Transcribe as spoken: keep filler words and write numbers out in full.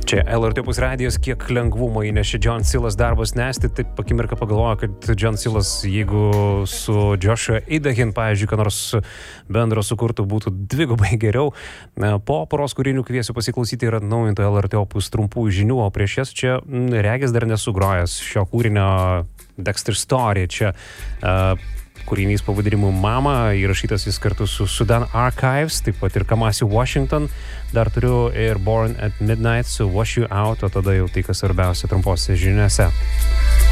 Čia L R T Opus radijas, kiek lengvumo įnešė John Silas darbas Nasty. Taip akimirką pagalvoju, kad John Silas, jeigu su Joshua Idahin, pavyzdžiui, ką nors bendro sukurtų, būtų dvigubai geriau. Po poros kūrinių kviesiu pasiklausyti ir atnaujinto L R T Opus trumpų žinių, o prieš jas čia regis dar nesugrojęs šio kūrinio Dexter Story. Čia uh, kūrinys pavadinimu Mama, įrašytas jis kartu su Sudan Archives, taip pat ir Kamasi Washington. Dar turiu ir Born at Midnight su Wash You Out, o tada jau tai, kas svarbiausia trumpose žiniose.